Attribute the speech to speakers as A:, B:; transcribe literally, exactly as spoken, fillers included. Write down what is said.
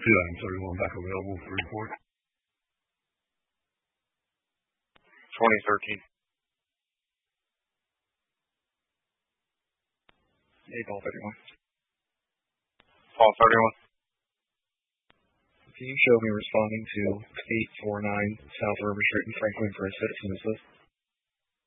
A: Two items thirty-one back available for report.
B: twenty thirteen.
C: eight ball thirty-one.
B: Paul thirty-one.
C: Can you show me responding to eight four nine South River Street in Franklin for a citizen assist?